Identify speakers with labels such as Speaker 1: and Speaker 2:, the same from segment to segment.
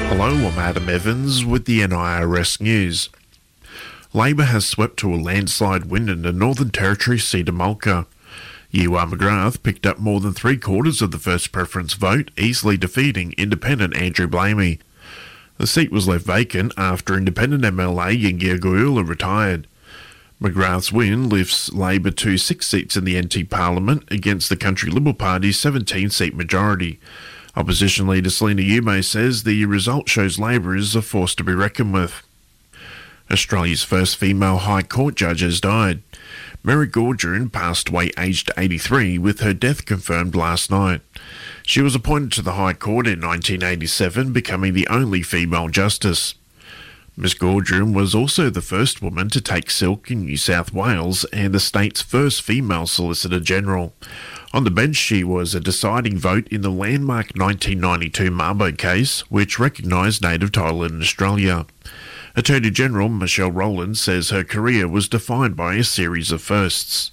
Speaker 1: Hello, I'm Adam Evans with the NIRS News. Labor has swept to a landslide win in the Northern Territory seat of Mulga. Ewan McGrath picked up more than three-quarters of the first preference vote, easily defeating independent Andrew Blamey. The seat was left vacant after independent MLA Yingia Goyula retired. McGrath's win lifts Labor to 6 seats in the NT Parliament against the Country Liberal Party's 17-seat majority. Opposition leader Selina Yume says the result shows Labor is a force to be reckoned with. Australia's first female High Court judge has died. Mary Gaudron passed away aged 83, with her death confirmed last night. She was appointed to the High Court in 1987, becoming the only female justice. Ms Gaudron was also the first woman to take silk in New South Wales and the state's first female Solicitor General. On the bench, she was a deciding vote in the landmark 1992 Mabo case, which recognised native title in Australia. Attorney General Michelle Rowland says her career was defined by a series of firsts.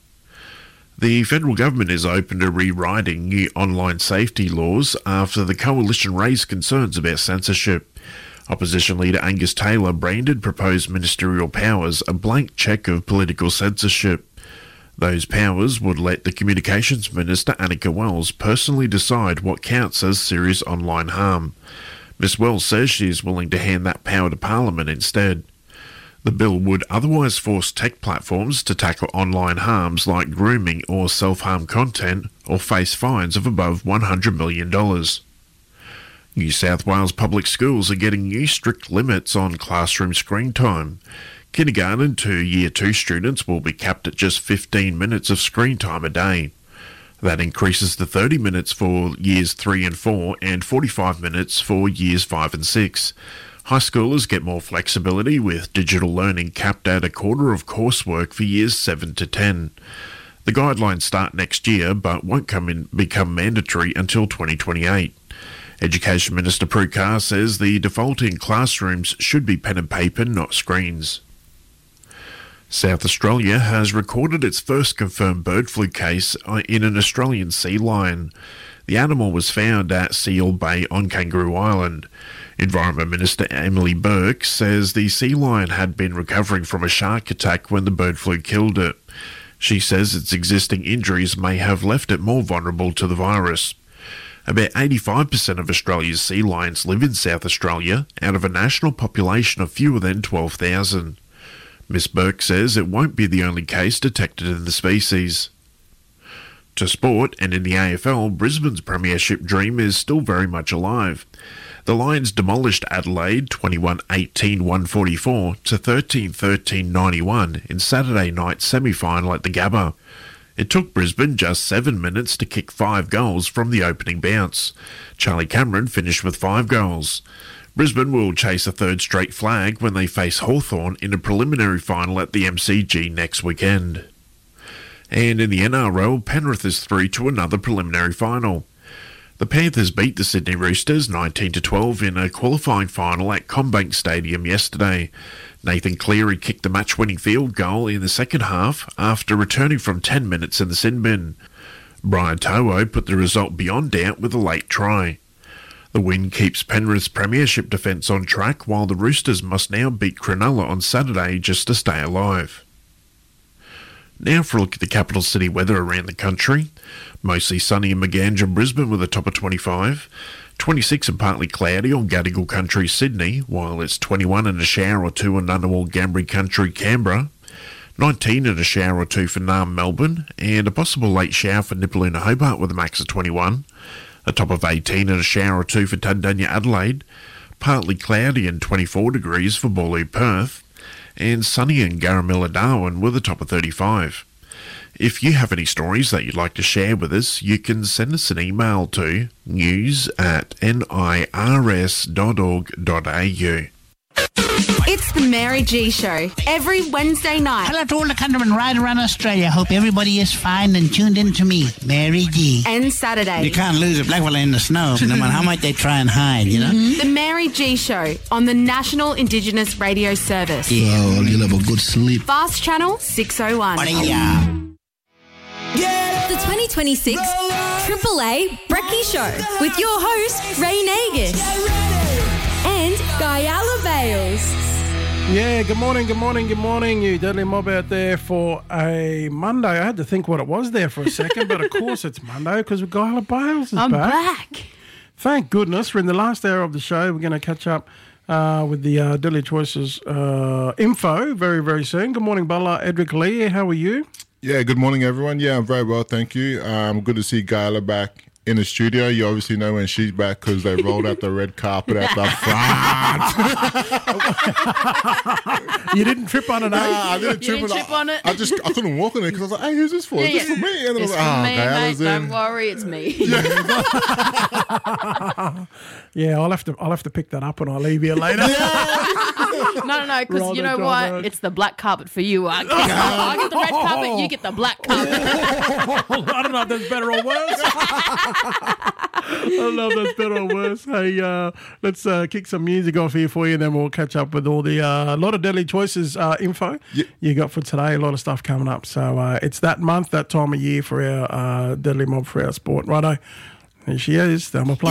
Speaker 1: The federal government is open to rewriting new online safety laws after the coalition raised concerns about censorship. Opposition leader Angus Taylor branded proposed ministerial powers a blank cheque of political censorship. Those powers would let the Communications Minister Annika Wells personally decide what counts as serious online harm. Ms Wells says she is willing to hand that power to Parliament instead. The bill would otherwise force tech platforms to tackle online harms like grooming or self-harm content or face fines of above $100 million. New South Wales public schools are getting new strict limits on classroom screen time. Kindergarten to Year 2 students will be capped at just 15 minutes of screen time a day. That increases to 30 minutes for Years 3 and 4 and 45 minutes for Years 5 and 6. High schoolers get more flexibility with digital learning capped at a quarter of coursework for Years 7 to 10. The guidelines start next year but won't become mandatory until 2028. Education Minister Prue Carr says the default in classrooms should be pen and paper, not screens. South Australia has recorded its first confirmed bird flu case in an Australian sea lion. The animal was found at Seal Bay on Kangaroo Island. Environment Minister Emily Burke says the sea lion had been recovering from a shark attack when the bird flu killed it. She says its existing injuries may have left it more vulnerable to the virus. About 85% of Australia's sea lions live in South Australia, out of a national population of fewer than 12,000. Ms Burke says it won't be the only case detected in the species. To sport, and in the AFL, Brisbane's premiership dream is still very much alive. The Lions demolished Adelaide 21-18-144 to 13-13-91 in Saturday night's semi-final at the Gabba. It took Brisbane just 7 minutes to kick 5 goals from the opening bounce. Charlie Cameron finished with 5 goals. Brisbane will chase a third straight flag when they face Hawthorn in a preliminary final at the MCG next weekend. And in the NRL, Penrith is through to another preliminary final. The Panthers beat the Sydney Roosters 19-12 in a qualifying final at CommBank Stadium yesterday. Nathan Cleary kicked the match-winning field goal in the second half after returning from 10 minutes in the sin bin. Brian To'o put the result beyond doubt with a late try. The win keeps Penrith's premiership defence on track, while the Roosters must now beat Cronulla on Saturday just to stay alive. Now for a look at the capital city weather around the country. Mostly sunny in Maganja, Brisbane with a top of 25. 26 and partly cloudy on Gadigal Country, Sydney, while it's 21 and a shower or two in Ngunnawal, Gambri Country, Canberra. 19 and a shower or two for Naarm, Melbourne, and a possible late shower for Nipaluna, Hobart with a max of 21. A top of 18 and a shower or two for Tundanya, Adelaide. Partly cloudy and 24 degrees for Boorloo, Perth. And sunny in Garamilla, Darwin with a top of 35. If you have any stories that you'd like to share with us, you can send us an email to news@nirs.org.au.
Speaker 2: It's the Mary G Show, every Wednesday night.
Speaker 3: Hello to all the countrymen right around Australia. Hope everybody is fine and tuned in to me, Mary G.
Speaker 2: And Saturday.
Speaker 3: You can't lose a black fella in the snow, no matter how much they try and hide, you know?
Speaker 2: The Mary G Show on the National Indigenous Radio Service.
Speaker 3: Yeah.
Speaker 4: Oh, you'll have a good sleep.
Speaker 2: Fast Channel 601.
Speaker 5: The 2026 Triple A Brekkie Show with your host, Ray Nagus.
Speaker 4: Yeah, good morning, you Deadly Mob out there for a Monday. I had to think what it was there for a second, but of course it's Monday because Guyla Bales is
Speaker 2: I'm
Speaker 4: back.
Speaker 2: back.
Speaker 4: Thank goodness. We're in the last hour of the show. We're going to catch up with the Deadly Choices info very, very soon. Good morning, Bala Edric Lee. How are you?
Speaker 5: Yeah, good morning, everyone. Yeah, I'm very well, thank you. Good to see Guyla back in the studio. You obviously know when she's back because they rolled out the red carpet at the front.
Speaker 4: You didn't trip on it, eh?
Speaker 5: I didn't
Speaker 2: You didn't trip on it?
Speaker 5: I couldn't walk on it because I was like, hey, who's this for? Is this for me? And then
Speaker 2: It's
Speaker 5: I was like,
Speaker 2: for me, mate.
Speaker 5: Guyla's
Speaker 2: Don't
Speaker 5: in.
Speaker 2: worry, it's me.
Speaker 4: Yeah, I'll have to pick that up when I leave here later.
Speaker 2: No, because you know
Speaker 4: Rather
Speaker 2: what? It's the black carpet for you. I get the red carpet, you get the black carpet.
Speaker 4: I don't know if that's better or worse. I don't know if that's better or worse. Hey, let's kick some music off here for you, and then we'll catch up with all the lot of Deadly Choices info you got for today. A lot of stuff coming up. So it's that month, that time of year for our Deadly Mob, for our sport. Righto, there she is. Thelma Plum.